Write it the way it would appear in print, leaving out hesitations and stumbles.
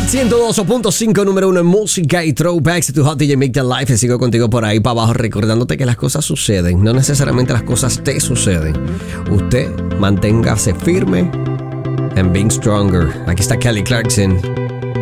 102.5, número 1 en música y throwbacks de tu Hot DJ Make the Life. Sigo contigo por ahí para abajo recordándote que las cosas suceden. No necesariamente las cosas te suceden. Usted manténgase firme and being stronger. Aquí está Kelly Clarkson.